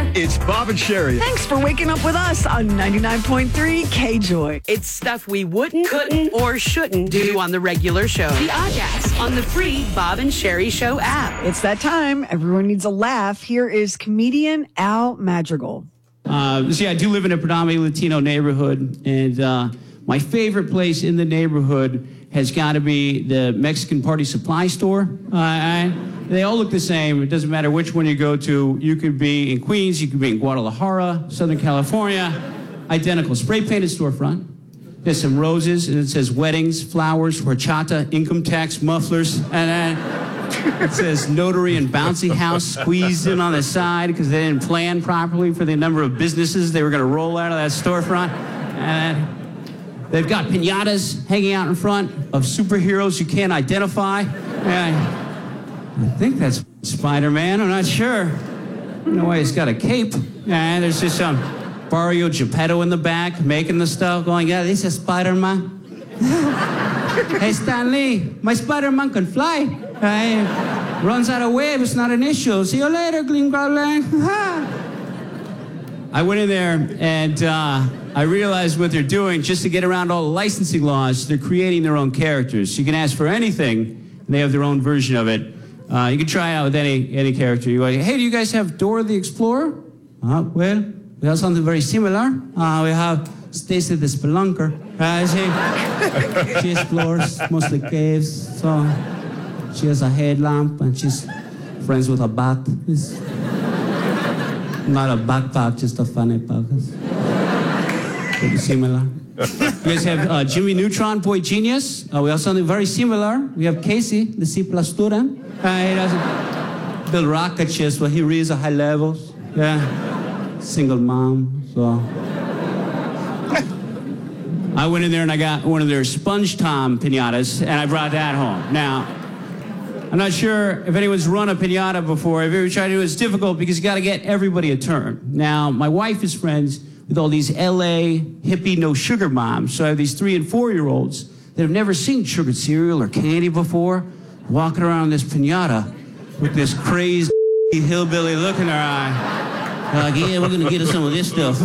It's Bob and Sherry. Thanks for waking up with us on 99.3 K-Joy. It's stuff we wouldn't, couldn't, or shouldn't do on the regular show. The Oddcast on the free Bob and Sherry Show app. It's that time. Everyone needs a laugh. Here is comedian Al Madrigal. I do live in a predominantly Latino neighborhood, and my favorite place in the neighborhood has got to be the Mexican Party Supply Store. They all look the same. It doesn't matter which one you go to. You could be in Queens, you could be in Guadalajara, Southern California. Identical. Spray-painted storefront. There's some roses, and it says weddings, flowers, horchata, income tax, mufflers, and then it says notary and bouncy house squeezed in on the side because they didn't plan properly for the number of businesses they were going to roll out of that storefront. And they've got piñatas hanging out in front of superheroes you can't identify. I think that's Spider-Man. I'm not sure. I don't know why he's got a cape. And there's just some Barrio Geppetto in the back making the stuff, going, yeah, this is Spider-Man. Hey, Stan Lee, my Spider-Man can fly. Runs out of web, it's not an issue. See you later, Gling-Gling. I went in there and I realized what they're doing just to get around all the licensing laws. They're creating their own characters. You can ask for anything, and they have their own version of it. You can try it out with any character. You go, hey, do you guys have Dora the Explorer? Well, we have something very similar. We have Stacy the Spelunker. She explores mostly caves, so she has a headlamp, and she's friends with a bat. It's not a backpack, just a funny pocket. Pretty similar. You guys have Jimmy Neutron, Boy Genius. We have something very similar. We have Casey, the C+ student. He doesn't build rocket ships, but he reads at high levels. Yeah. Single mom, so. I went in there and I got one of their Sponge Tom piñatas, and I brought that home. Now, I'm not sure if anyone's run a piñata before. If you ever tried to do it, it's difficult because you got to get everybody a turn. Now, my wife is friends with all these LA hippie no sugar moms. So I have these 3- and 4-year-olds that have never seen sugared cereal or candy before, walking around this piñata with this crazed hillbilly look in their eye. They're like, yeah, we're gonna get us some of this stuff.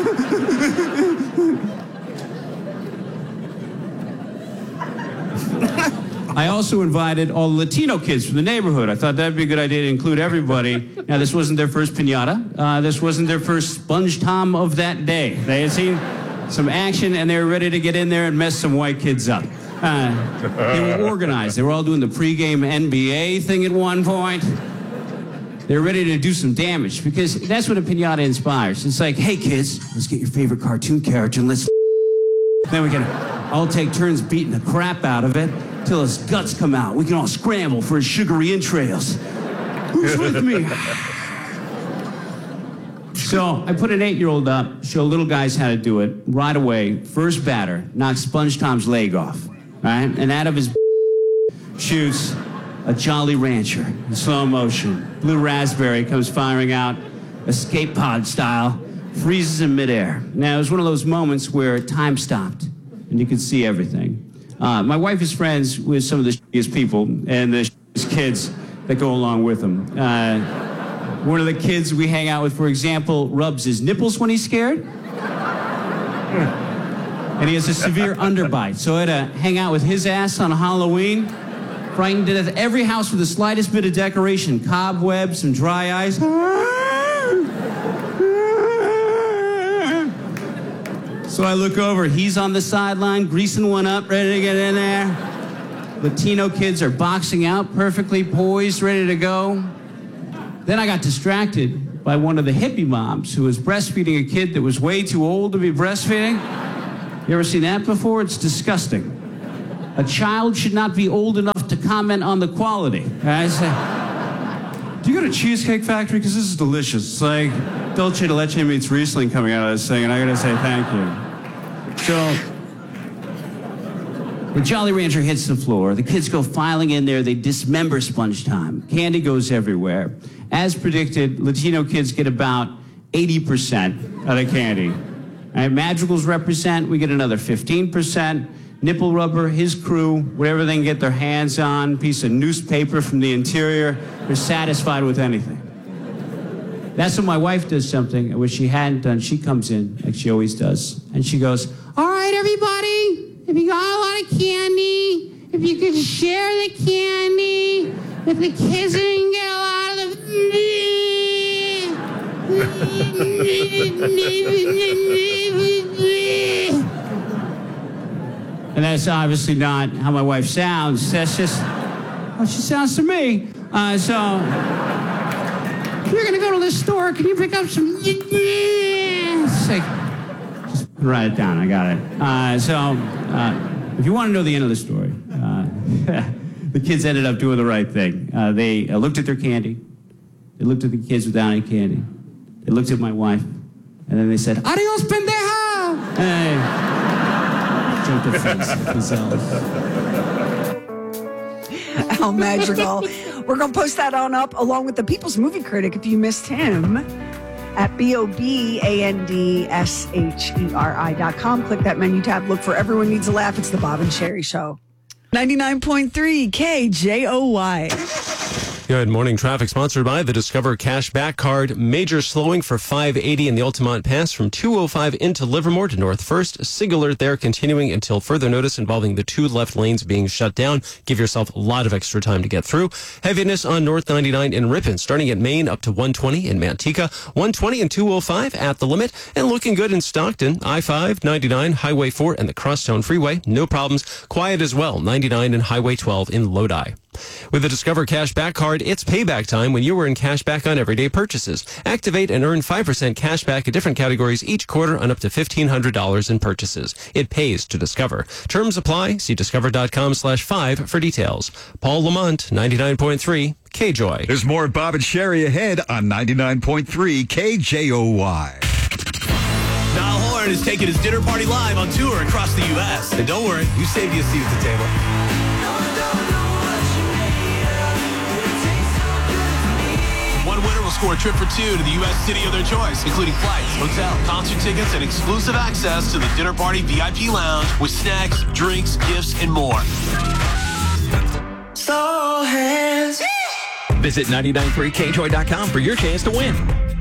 I also invited all the Latino kids from the neighborhood. I thought that'd be a good idea to include everybody. Now, this wasn't their first piñata. This wasn't their first Sponge Tom of that day. They had seen some action, and they were ready to get in there and mess some white kids up. They were organized. They were all doing the pregame NBA thing at one point. They were ready to do some damage, because that's what a piñata inspires. It's like, hey, kids, let's get your favorite cartoon character, and let's then we can all take turns beating the crap out of it till his guts come out. We can all scramble for his sugary entrails. Who's with me? So I put an 8-year-old up, show little guys how to do it right away. First batter, knocks Sponge Tom's leg off, right? And out of his shoots a Jolly Rancher in slow motion. Blue raspberry comes firing out, escape pod style, freezes in midair. Now, it was one of those moments where time stopped and you could see everything. My wife is friends with some of the shittiest people and the shittiest kids that go along with them. One of the kids we hang out with, for example, rubs his nipples when he's scared. And he has a severe underbite, so I had to hang out with his ass on Halloween. Frightened to death. Every house with the slightest bit of decoration, cobwebs, some dry ice. So I look over, he's on the sideline, greasing one up, ready to get in there. Latino kids are boxing out, perfectly poised, ready to go. Then I got distracted by one of the hippie moms who was breastfeeding a kid that was way too old to be breastfeeding. You ever seen that before? It's disgusting. A child should not be old enough to comment on the quality. I say, do you go to Cheesecake Factory? Because this is delicious. It's like Dulce de Leche meets Riesling coming out of this thing, and I gotta say thank you. So, the Jolly Rancher hits the floor. The kids go filing in there. They dismember Sponge Tom. Candy goes everywhere. As predicted, Latino kids get about 80% of the candy. Right, Madrigals represent, we get another 15%. Nipple Rubber, his crew, whatever they can get their hands on, piece of newspaper from the interior, they're satisfied with anything. that's when my wife does something which she hadn't done. She comes in, like she always does, and she goes, all right, everybody, if you got a lot of candy, if you could share the candy, if the kids didn't get a lot of And that's obviously not how my wife sounds. That's just how she sounds to me. So, if you're going to go to the store, can you pick up some... Just write it down. I got it. If you want to know the end of the story, the kids ended up doing the right thing. They looked at their candy. They looked at the kids without any candy. They looked at my wife. And then they said, adios, pendeja! Hey. Jumped the fence themselves. Al Madrigal. We're going to post that on up along with the People's Movie Critic if you missed him at BOBANDSHERI.com. Click that menu tab. Look for Everyone Needs a Laugh. It's the Bob and Sherry Show. 99.3 KJOY. Good morning. Traffic sponsored by the Discover Cashback Card. Major slowing for 580 in the Altamont Pass from 205 into Livermore to North First. SIG alert there continuing until further notice involving the 2 left lanes being shut down. Give yourself a lot of extra time to get through. Heaviness on North 99 in Ripon, starting at Maine up to 120 in Manteca, 120 and 205 at the limit, and looking good in Stockton. I-5, 99, Highway 4, and the Crosstown Freeway. No problems. Quiet as well. 99 and Highway 12 in Lodi. With the Discover Cashback Card, it's payback time when you earn cash back on everyday purchases. Activate and earn 5% cash back in different categories each quarter on up to $1,500 in purchases. It pays to Discover. Terms apply. See discover.com/5 for details. Paul Lamont, 99.3 KJOY. There's more Bob and Sherry ahead on 99.3 KJOY. Niall Horan is taking his dinner party live on tour across the U.S. And don't worry, we saved you a seat at the table. One winner will score a trip for 2 to the U.S. city of their choice, including flights, hotel, concert tickets, and exclusive access to the dinner party VIP lounge with snacks, drinks, gifts, and more. So hands. Visit 993kjoy.com for your chance to win.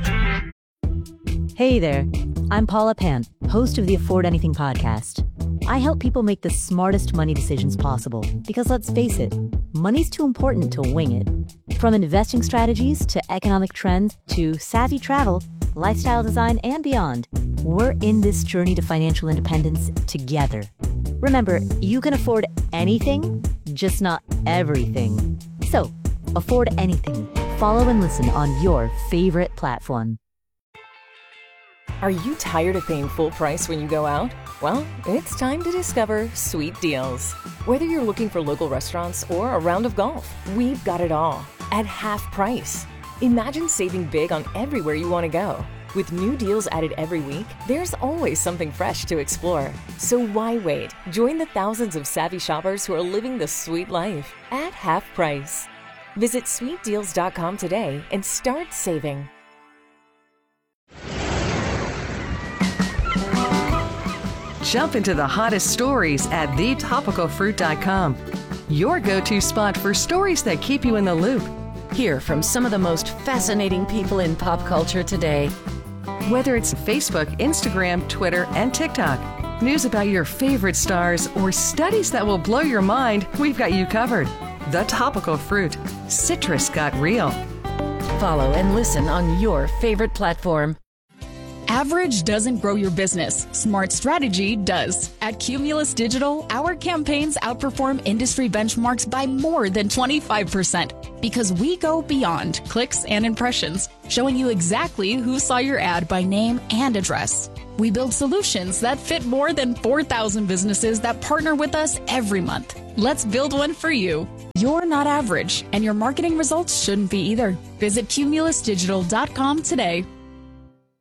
Hey there, I'm Paula Pant, host of the Afford Anything podcast. I help people make the smartest money decisions possible because, let's face it, money's too important to wing it. From investing strategies to economic trends to savvy travel, lifestyle design, and beyond, we're in this journey to financial independence together. Remember, you can afford anything, just not everything. So, afford anything. Follow and listen on your favorite platform. Are you tired of paying full price when you go out? Well, it's time to discover Sweet Deals. Whether you're looking for local restaurants or a round of golf, we've got it all at half price. Imagine saving big on everywhere you want to go. With new deals added every week, there's always something fresh to explore. So why wait? Join the thousands of savvy shoppers who are living the sweet life at half price. Visit sweetdeals.com today and start saving. Jump into the hottest stories at thetopicalfruit.com. Your go-to spot for stories that keep you in the loop. Hear from some of the most fascinating people in pop culture today. Whether it's Facebook, Instagram, Twitter, and TikTok, news about your favorite stars, or studies that will blow your mind, we've got you covered. The Topical Fruit. Citrus got real. Follow and listen on your favorite platform. Average doesn't grow your business. Smart strategy does. At Cumulus Digital, our campaigns outperform industry benchmarks by more than 25% because we go beyond clicks and impressions, showing you exactly who saw your ad by name and address. We build solutions that fit more than 4,000 businesses that partner with us every month. Let's build one for you. You're not average, and your marketing results shouldn't be either. Visit cumulusdigital.com today.